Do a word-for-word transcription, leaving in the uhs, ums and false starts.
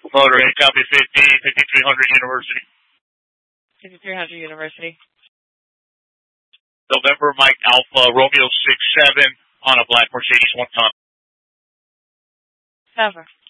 Motor eight, copy fifty, fifty-three hundred University. fifty-three hundred University. November Mike Alpha, Romeo six seven on a black Mercedes one ton. Over.